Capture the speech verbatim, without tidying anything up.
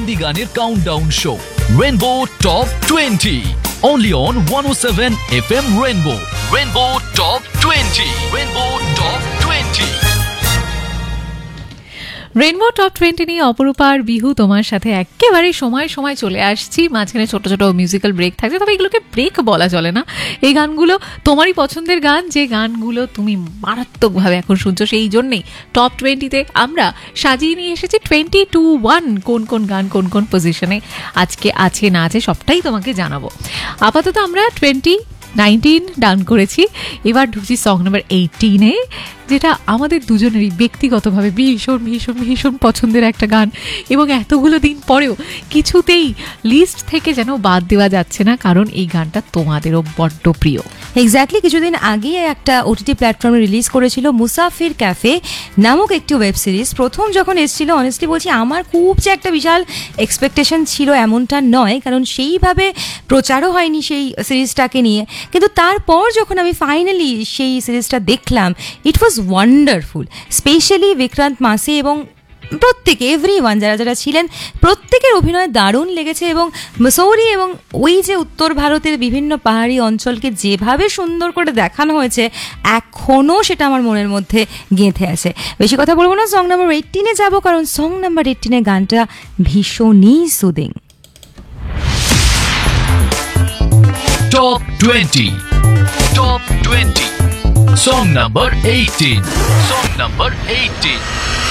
হিন্দি গানের countdown show rainbow top twenty only on one oh seven F M Rainbow. Rainbow Top twenty. Rainbow Top twenty. Rainbow top twenty নিয়ে অপরূপার বিহু তোমার সাথে একেবারে সময় সময় চলে আসছি। মাঝখানে ছোট ছোট মিউজিক্যাল ব্রেক থাকছে, তবে এগুলোকে ব্রেক বলা চলে না। এই গানগুলো তোমারই পছন্দের গান, যে গানগুলো তুমি মারাত্মকভাবে এখন শুনছো। সেই জন্যেই টপ টোয়েন্টিতে আমরা সাজিয়ে নিয়ে এসেছি টোয়েন্টি টু ওয়ান কোন কোন গান কোন কোন পজিশনে আজকে আছে না আছে সবটাই তোমাকে জানাবো। আপাতত আমরা টোয়েন্টি নাইনটিন ডান করেছি, এবার ঢুকছি সং নাম্বার এইটিনে, যেটা আমাদের দুজনেরই ব্যক্তিগতভাবে ভীষণ ভীষণ ভীষণ পছন্দের একটা গান, এবং এতগুলো দিন পরেও কিছুতেই লিস্ট থেকে যেন বাদ দেওয়া যাচ্ছে না, কারণ এই গানটা তোমাদেরও বড্ড প্রিয়। এক্স্যাক্টলি কিছুদিন আগে একটা ওটিটি প্ল্যাটফর্মে রিলিজ করেছিল মুসাফির ক্যাফে নামক একটি ওয়েব সিরিজ। প্রথম যখন এসেছিল, অনেস্টলি বলছি, আমার খুব যে একটা বিশাল এক্সপেকটেশন ছিল এমনটা নয়, কারণ সেইভাবে প্রচারও হয়নি সেই সিরিজটাকে নিয়ে। কিন্তু তারপর যখন আমি ফাইনালি সেই সিরিজটা দেখলাম, ইট ওয়াজ ওয়ান্ডারফুল। স্পেশালি বিক্রান্ত মাসি এবং প্রত্যেকে, এভরি ওয়ান যারা যারা ছিলেন, প্রত্যেকের অভিনয় দারুণ লেগেছে। এবং মসৌরি এবং ওই যে উত্তর ভারতের বিভিন্ন পাহাড়ি অঞ্চলকে যেভাবে সুন্দর করে দেখানো হয়েছে, এখনও সেটা আমার মনের মধ্যে গেঁথে আছে। বেশি কথা বলবো না, সং নাম্বার এইটিনে যাবো, কারণ সং নাম্বার এইটিনের গানটা ভীষণই soothing. Top twenty. Top twenty. Song number eighteen. Song number eighteen.